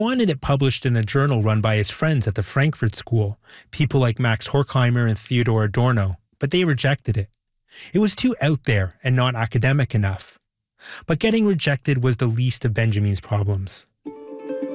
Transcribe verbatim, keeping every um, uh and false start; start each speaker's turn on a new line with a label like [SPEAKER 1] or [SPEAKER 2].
[SPEAKER 1] Wanted it published in a journal run by his friends at the Frankfurt School, people like Max Horkheimer and Theodor Adorno, but they rejected it. It was too out there and not academic enough. But getting rejected was the least of Benjamin's problems.